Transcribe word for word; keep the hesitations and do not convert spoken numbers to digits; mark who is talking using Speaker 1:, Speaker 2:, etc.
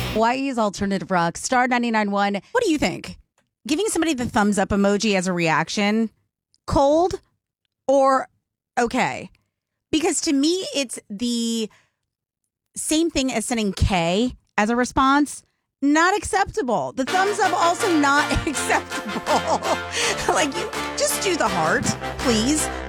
Speaker 1: Hawaii's Alternative Rock, Star ninety-nine point one.
Speaker 2: What do you think? Giving somebody the thumbs up emoji as a reaction, cold or okay? Because to me, it's the same thing as sending K as a response. Not acceptable. The thumbs up also not acceptable. Like, you just do the heart, please.